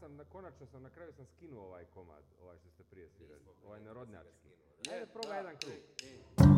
konačno sam, na kraju sam skinuo ovaj komad, ovaj što ste prije svirali. Ovaj narodnjački. Ajde, Ajde, probaj jedan krug.